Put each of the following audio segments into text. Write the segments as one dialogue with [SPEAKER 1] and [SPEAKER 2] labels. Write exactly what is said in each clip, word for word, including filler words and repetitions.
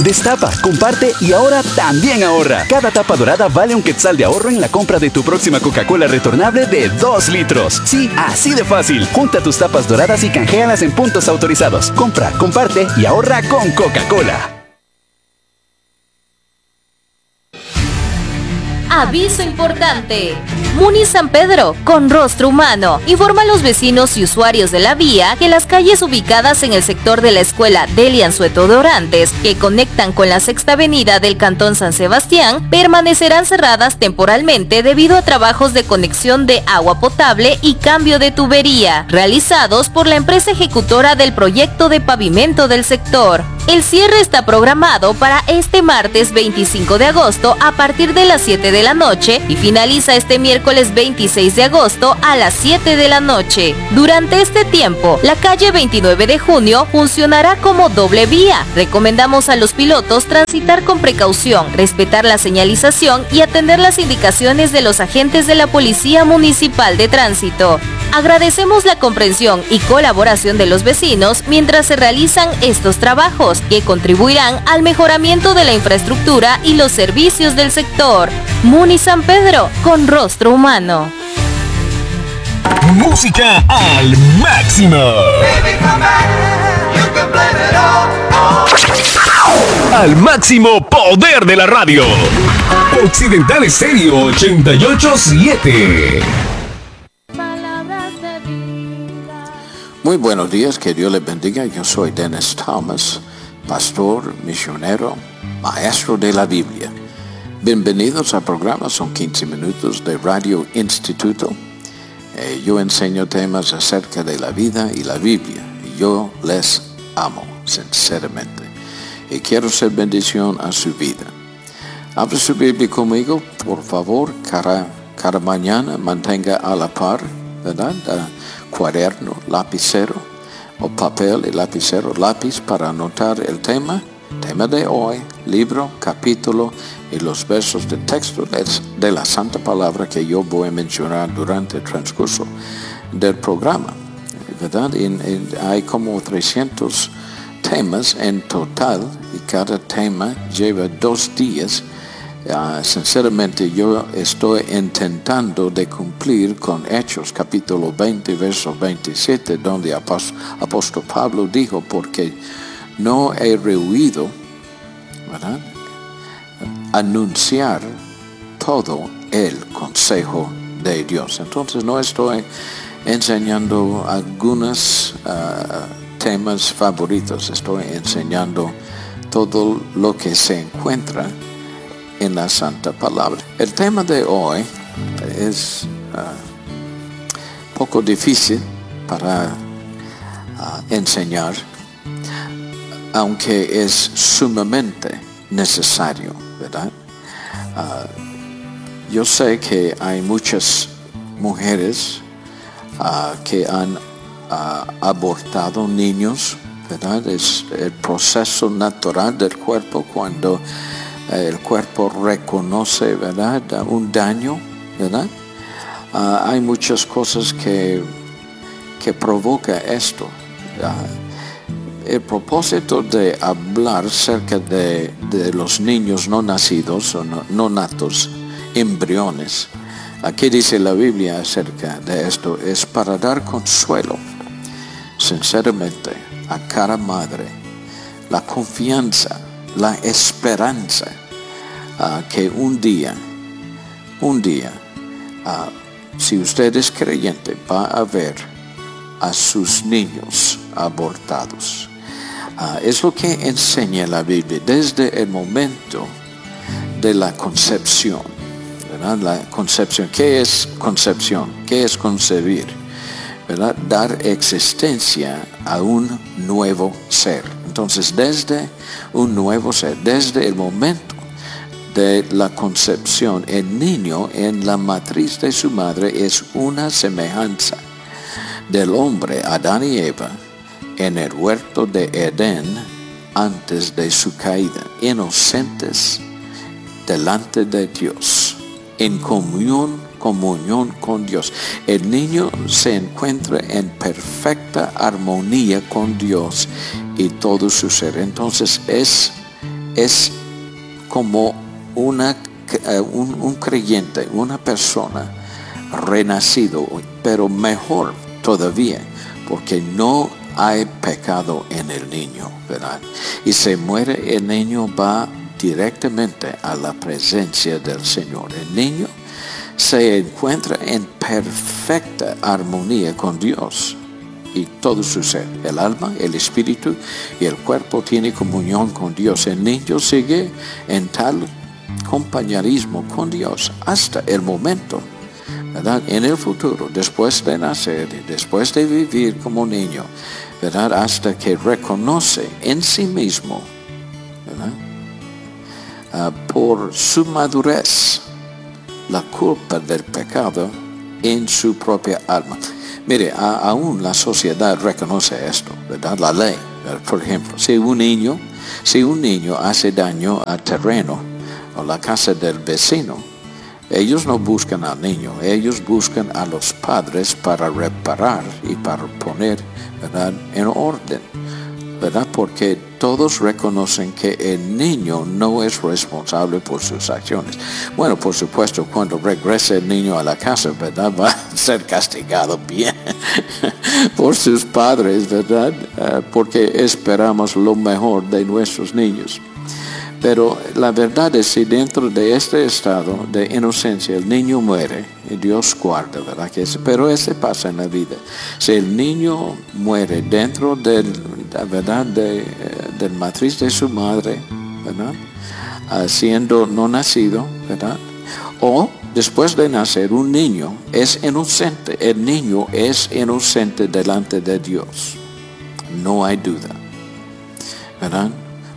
[SPEAKER 1] Destapa, comparte y ahora también ahorra. Cada tapa dorada vale un quetzal de ahorro en la compra de tu próxima Coca-Cola retornable de dos litros. Sí, así de fácil. Junta tus tapas doradas y canjealas en puntos autorizados. Compra, comparte y ahorra con Coca-Cola.
[SPEAKER 2] Aviso importante. Muni San Pedro, con rostro humano, informa a los vecinos y usuarios de la vía que las calles ubicadas en el sector de la escuela Delia Anzueto de Orantes, que conectan con la sexta avenida del Cantón San Sebastián, permanecerán cerradas temporalmente debido a trabajos de conexión de agua potable y cambio de tubería, realizados por la empresa ejecutora del proyecto de pavimento del sector. El cierre está programado para este martes veinticinco de agosto a partir de las siete de la noche y finaliza este miércoles veintiséis de agosto a las siete de la noche. Durante este tiempo, la calle veintinueve de junio funcionará como doble vía. Recomendamos a los pilotos transitar con precaución, respetar la señalización y atender las indicaciones de los agentes de la Policía Municipal de Tránsito. Agradecemos la comprensión y colaboración de los vecinos mientras se realizan estos trabajos, que contribuirán al mejoramiento de la infraestructura y los servicios del sector. Muni San Pedro, con rostro humano.
[SPEAKER 3] Música al máximo. Al máximo poder de la radio. Occidental Estéreo ochenta y ocho punto siete.
[SPEAKER 4] Muy buenos días, que Dios les bendiga. Yo soy Dennis Thomas, pastor, misionero, maestro de la Biblia. Bienvenidos al programa, son quince minutos de Radio Instituto. Eh, yo enseño temas acerca de la vida y la Biblia. Y yo les amo, sinceramente. Y quiero ser bendición a su vida. Abre su Biblia conmigo, por favor, cada, cada mañana mantenga a la par, ¿verdad? Uh, cuaderno, lapicero, o papel y lapicero, lápiz para anotar el tema, tema de hoy, libro, capítulo y los versos de texto de, de la Santa Palabra que yo voy a mencionar durante el transcurso del programa, ¿verdad? Y, y hay como trescientos temas en total y cada tema lleva dos días. Uh, sinceramente yo estoy intentando de cumplir con Hechos capítulo veinte verso veintisiete, donde apóstol, apóstol Pablo dijo, porque no he rehuido, ¿verdad?, anunciar todo el consejo de Dios. Entonces no estoy enseñando algunos uh, temas favoritos, estoy enseñando todo lo que se encuentra en la Santa Palabra. El tema de hoy es uh, poco difícil para uh, enseñar, aunque es sumamente necesario, ¿verdad? Uh, yo sé que hay muchas mujeres uh, que han uh, abortado niños, ¿verdad? Es el proceso natural del cuerpo cuando el cuerpo reconoce, ¿verdad?, un daño, ¿verdad? Uh, hay muchas cosas que, que provoca esto. Uh, el propósito de hablar acerca de, de los niños no nacidos o no, no natos, embriones, aquí dice la Biblia acerca de esto, es para dar consuelo, sinceramente, a cada madre, la confianza, la esperanza uh, que un día, un día, uh, si usted es creyente, va a ver a sus niños abortados. Uh, es lo que enseña la Biblia desde el momento de la concepción, ¿verdad? La concepción. ¿Qué es concepción? ¿Qué es concebir? ¿Verdad? Dar existencia a un nuevo ser. Entonces, desde un nuevo ser, desde el momento de la concepción, el niño en la matriz de su madre es una semejanza del hombre, Adán y Eva, en el huerto de Edén antes de su caída, inocentes delante de Dios, en comunión, comunión con Dios. El niño se encuentra en perfecta armonía con Dios y todo su ser. Entonces es es como una, un, un creyente, una persona renacido, pero mejor todavía, porque no hay pecado en el niño, ¿verdad? Y se muere, el niño va directamente a la presencia del Señor. El niño se encuentra en perfecta armonía con Dios y todo su ser. El alma, el espíritu y el cuerpo tiene comunión con Dios. El niño sigue en tal compañerismo con Dios hasta el momento, ¿verdad? En el futuro, después de nacer, después de vivir como niño, ¿verdad? Hasta que reconoce en sí mismo, ¿verdad? Uh, por su madurez, la culpa del pecado en su propia alma. Mire, a, aún la sociedad reconoce esto, ¿verdad? La ley, ¿verdad? Por ejemplo, si un niño, si un niño hace daño al terreno o la casa del vecino, ellos no buscan al niño, ellos buscan a los padres para reparar y para poner, ¿verdad?, en orden, ¿verdad? Porque todos reconocen que el niño no es responsable por sus acciones. Bueno, por supuesto, cuando regrese el niño a la casa, ¿verdad?, va a ser castigado bien por sus padres, ¿verdad? Uh, porque esperamos lo mejor de nuestros niños. Pero la verdad es que dentro de este estado de inocencia el niño muere y Dios guarda, ¿verdad? Que ese, pero ese pasa en la vida. Si el niño muere dentro del, la verdad, de, del matriz de su madre, ¿verdad?, uh, siendo no nacido, ¿verdad?, o después de nacer un niño es inocente. El niño es inocente delante de Dios. No hay duda, ¿verdad?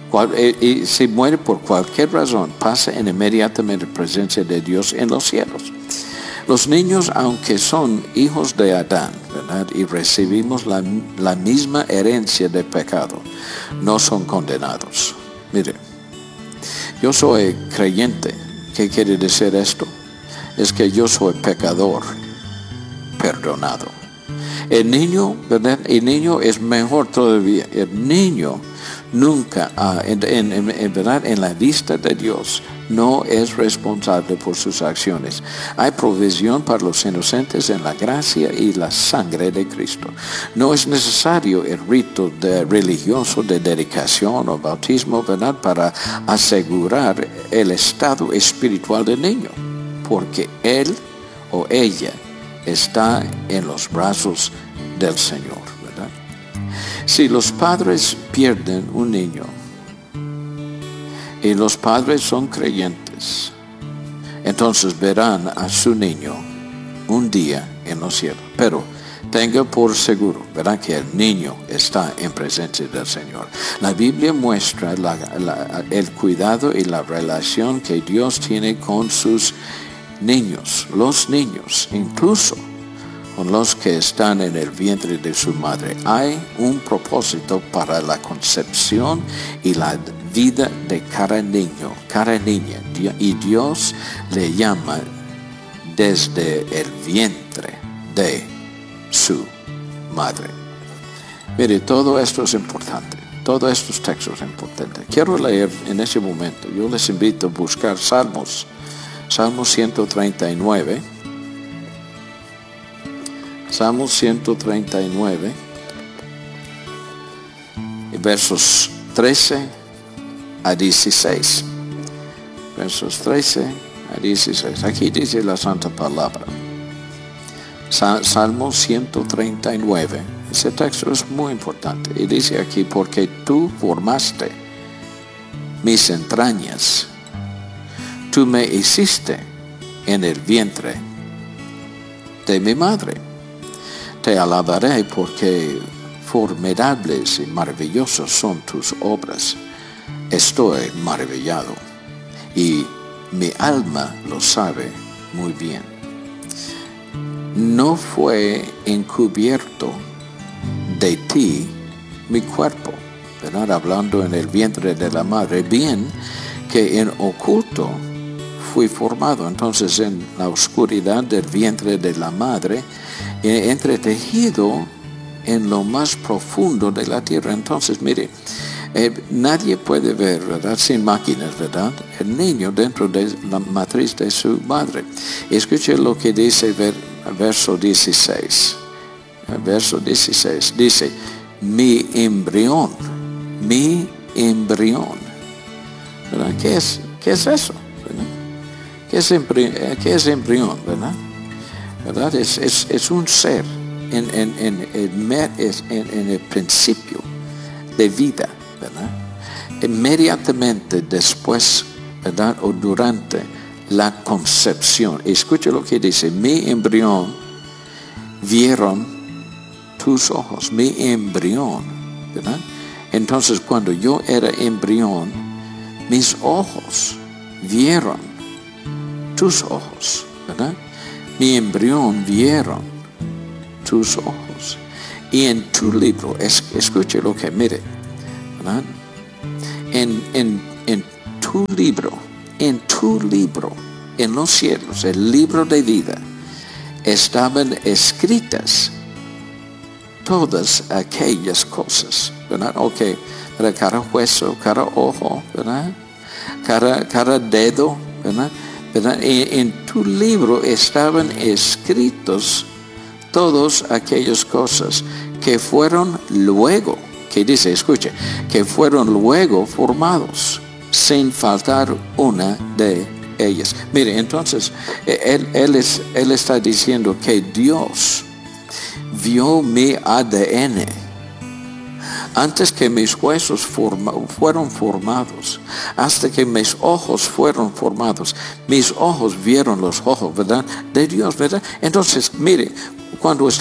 [SPEAKER 4] Y si muere por cualquier razón, pasa en inmediatamente presencia de Dios en los cielos. Los niños, aunque son hijos de Adán, ¿verdad?, y recibimos la, la misma herencia de pecado, no son condenados. Mire, yo soy creyente. ¿Qué quiere decir esto? Es que yo soy pecador perdonado. El niño, ¿verdad? El niño es mejor todavía. El niño nunca, uh, en, en, en verdad, en la vista de Dios, no es responsable por sus acciones. Hay provisión para los inocentes en la gracia y la sangre de Cristo. No es necesario el rito de religioso de dedicación o bautismo, ¿verdad?, para asegurar el estado espiritual del niño, porque él o ella está en los brazos del Señor. Si los padres pierden un niño y los padres son creyentes, entonces verán a su niño un día en los cielos. Pero tenga por seguro, ¿verdad?, que el niño está en presencia del Señor. La Biblia muestra la, la, el cuidado y la relación que Dios tiene con sus niños, los niños, incluso con los que están en el vientre de su madre. Hay un propósito para la concepción y la vida de cada niño, cada niña, y Dios le llama desde el vientre de su madre. Mire, todo esto es importante, todos estos textos son importantes. Quiero leer en ese momento, yo les invito a buscar Salmos, Salmo ciento treinta y nueve, Salmo ciento treinta y nueve, versos trece a dieciséis. Versos trece a dieciséis. Aquí dice la Santa Palabra. Salmo ciento treinta y nueve. Ese texto es muy importante. Y dice aquí, porque tú formaste mis entrañas, tú me hiciste en el vientre de mi madre. Te alabaré porque formidables y maravillosas son tus obras. Estoy maravillado y mi alma lo sabe muy bien. No fue encubierto de ti mi cuerpo, ¿verdad?, hablando en el vientre de la madre, bien que en oculto fui formado. Entonces, en la oscuridad del vientre de la madre, entretejido en lo más profundo de la tierra. Entonces, mire, Eh, nadie puede ver, ¿verdad? Sin máquinas, ¿verdad? El niño dentro de la matriz de su madre. Escuche lo que dice ver, verso dieciséis. Verso dieciséis. Dice, mi embrión, mi embrión. ¿Verdad? ¿Qué es, qué es eso? ¿Verdad? ¿Qué es, embri- ¿Qué es embrión? ¿Verdad? ¿Verdad? Es, es, es un ser en, en, en, en, en, en el principio de vida, ¿verdad? Inmediatamente después, ¿verdad? O durante la concepción. Escucha lo que dice, mi embrión vieron tus ojos, mi embrión, ¿verdad? Entonces cuando yo era embrión, mis ojos vieron tus ojos, ¿verdad? Mi embrión vieron tus ojos. Y en tu libro, es, escuche lo que mire, ¿verdad? En, en, en tu libro, en tu libro, en los cielos, el libro de vida, estaban escritas todas aquellas cosas, ¿verdad? Ok, ¿verdad? Cada hueso, cada ojo, ¿verdad? Cada, cada dedo, ¿verdad? ¿verdad? En, en tu libro estaban escritos todas aquellas cosas que fueron luego, que dice, escuche, que fueron luego formados, sin faltar una de ellas. Mire, entonces, él, él, es, él está diciendo que Dios vio mi A D N antes que mis huesos forma, fueron formados, hasta que mis ojos fueron formados. Mis ojos vieron los ojos, ¿verdad? De Dios, ¿verdad? Entonces, mire, cuando